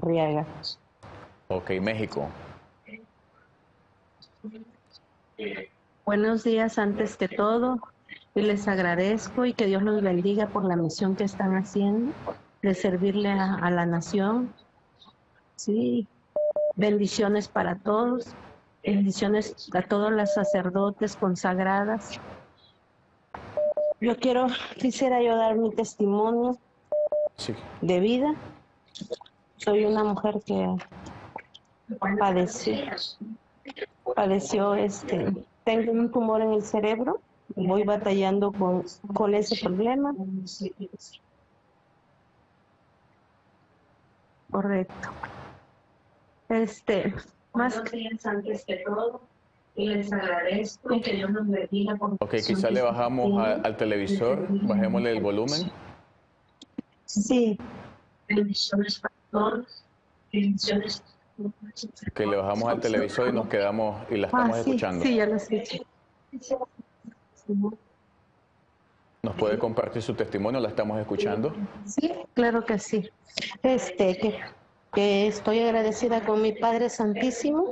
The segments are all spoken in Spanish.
Arriaga. Ok, México. Buenos días antes que todo, y les agradezco y que Dios los bendiga por la misión que están haciendo, de servirle a la nación. Sí, bendiciones para todos, bendiciones a todos los sacerdotes consagradas. Quisiera yo dar mi testimonio Sí. de vida. Soy una mujer que padeció tengo un tumor en el cerebro, voy batallando con ese problema. Correcto. Más días antes que todo, y les agradezco y que Dios nos bendiga por Ok, quizá le bajamos al televisor, bajémosle el volumen. Sí, bendiciones para todos, bendiciones. Que le bajamos al televisor y nos quedamos y la estamos escuchando. Sí, ya lo escuché. ¿Nos puede compartir su testimonio? ¿La estamos escuchando? Sí, claro que sí. Que estoy agradecida con mi Padre Santísimo.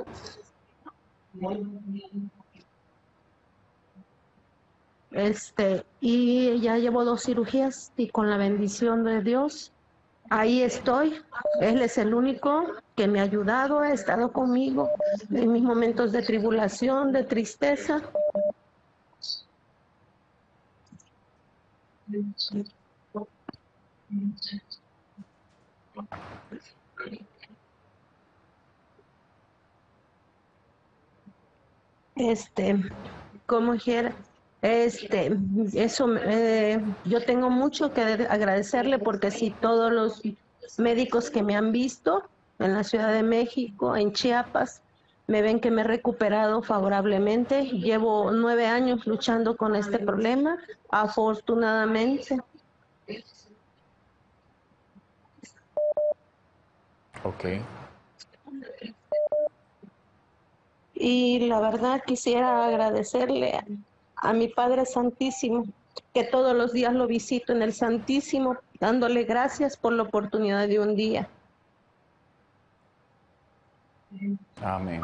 Y ya llevo 2 cirugías y con la bendición de Dios, ahí estoy. Él es el único que me ha ayudado, ha estado conmigo en mis momentos de tribulación, de tristeza. Como quiera, yo tengo mucho que agradecerle porque sí, todos los médicos que me han visto en la Ciudad de México, en Chiapas, me ven que me he recuperado favorablemente. Llevo 9 años luchando con este problema, afortunadamente. Ok. Y la verdad quisiera agradecerle a mi Padre Santísimo, que todos los días lo visito en el Santísimo, dándole gracias por la oportunidad de un día. Amén.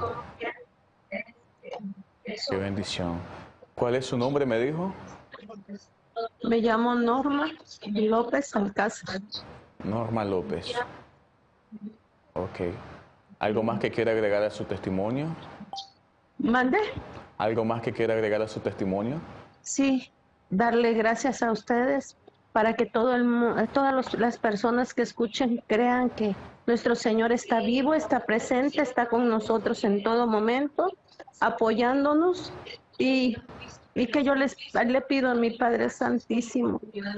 Qué bendición. ¿Cuál es su nombre, me dijo? Me llamo Norma López Alcázar. Norma López. Ok. ¿Algo más que quiera agregar a su testimonio? ¿Mande? ¿Algo más que quiera agregar a su testimonio? Sí, darle gracias a ustedes para que todas las personas que escuchen crean que nuestro Señor está vivo, está presente, está con nosotros en todo momento, apoyándonos y que yo le pido a mi Padre Santísimo.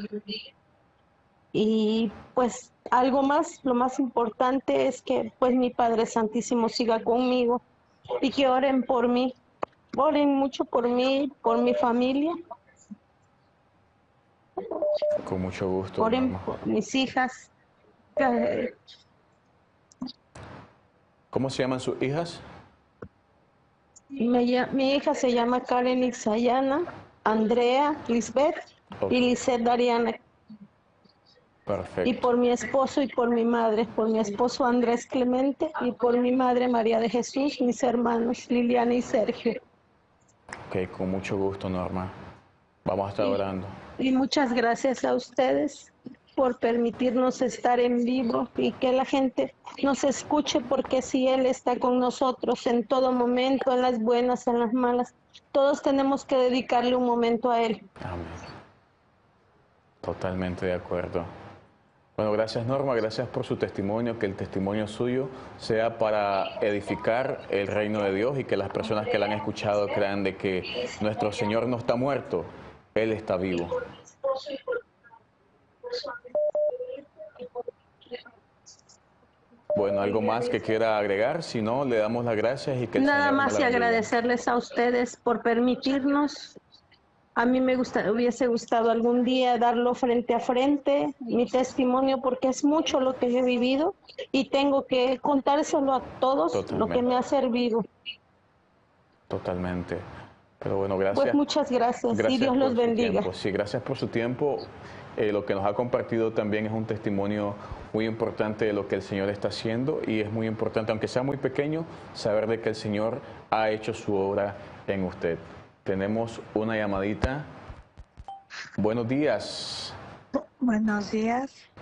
Y pues algo más, lo más importante es que pues mi Padre Santísimo siga conmigo y que oren por mí, oren mucho por mí, por mi familia. Con mucho gusto, Oren Norma. por mis hijas. ¿Cómo se llaman sus hijas? Mi hija se llama Karen Ixayana, Andrea, Lisbeth y Lisette Dariana. Perfecto. Y por mi esposo y por mi madre, por mi esposo Andrés Clemente y por mi madre María de Jesús, mis hermanos Liliana y Sergio. Ok, con mucho gusto, Norma. Vamos a estar orando. Y muchas gracias a ustedes por permitirnos estar en vivo y que la gente nos escuche, porque si Él está con nosotros en todo momento, en las buenas, en las malas, todos tenemos que dedicarle un momento a Él. Amén. Totalmente de acuerdo. Bueno, gracias Norma, gracias por su testimonio, que el testimonio suyo sea para edificar el reino de Dios y que las personas que la han escuchado crean de que nuestro Señor no está muerto, Él está vivo. Bueno, ¿algo más que quiera agregar? Si no, le damos las gracias y que el Nada Señor nos más la y bendiga. agradecerles a ustedes por permitirnos. A mí hubiese gustado algún día darlo frente a frente, mi testimonio, porque es mucho lo que he vivido y tengo que contárselo a todos. Totalmente. Lo que me ha servido. Totalmente. Pero bueno, Pues gracias. muchas gracias y Gracias Dios por los su bendiga. tiempo. Sí, gracias por su tiempo lo que nos ha compartido también es un testimonio muy importante de lo que el Señor está haciendo, y es muy importante, aunque sea muy pequeño, saber de que el Señor ha hecho su obra en usted. Tenemos una llamadita. Buenos días. Buenos días.